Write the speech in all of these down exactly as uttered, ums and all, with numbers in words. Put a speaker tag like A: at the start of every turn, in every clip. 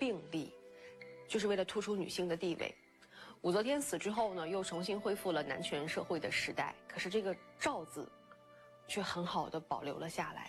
A: 并立，就是为了突出女性的地位。武则天死之后呢，又重新恢复了男权社会的时代，可是这个赵字却很好的保留了下来。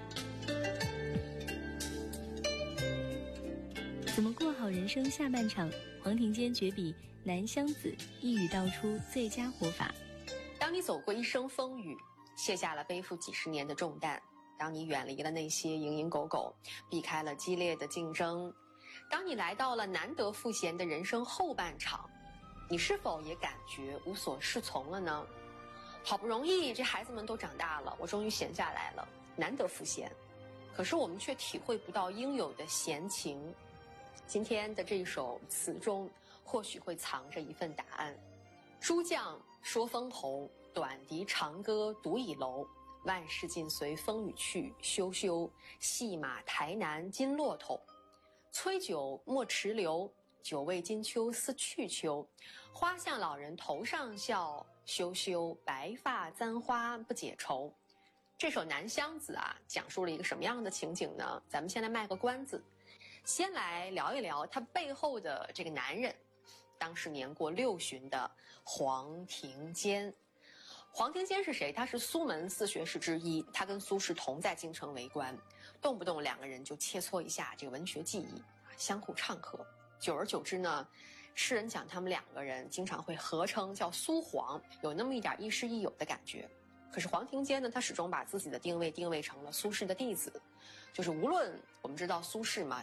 B: 怎么过好人生下半场？黄庭坚绝笔南乡子，一语道出最佳活法。
A: 当你走过一生风雨，卸下了背负几十年的重担，当你远离了那些蝇营狗苟，避开了激烈的竞争，当你来到了难得赋闲的人生后半场，你是否也感觉无所适从了呢？好不容易这孩子们都长大了，我终于闲下来了，难得赋闲，可是我们却体会不到应有的闲情。今天的这一首词中或许会藏着一份答案。诸将说封侯，短笛长歌独倚楼。万事尽随风雨去，休休戏马台南金骆头。催酒莫迟留，久味金秋思去秋。花向老人头上笑，休休白发簪花不解愁。这首《南乡子》啊，讲述了一个什么样的情景呢？咱们先来卖个关子，先来聊一聊他背后的这个男人，当时年过六旬的黄庭坚。黄庭坚是谁？他是苏门四学士之一，他跟苏轼同在京城为官，动不动两个人就切磋一下这个文学技艺，相互唱和。久而久之呢，世人讲他们两个人经常会合称叫苏黄，有那么一点亦师亦友的感觉。可是黄庭坚呢，他始终把自己的定位定位成了苏轼的弟子，就是无论我们知道苏轼嘛，